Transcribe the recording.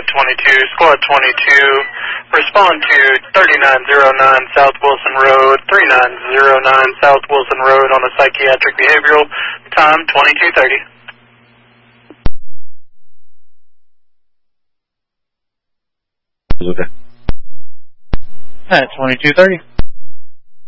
22, Squad 22, respond to 3909 South Wilson Road, 3909 South Wilson Road on a psychiatric behavioral, time 22:30. Okay. At 22:30.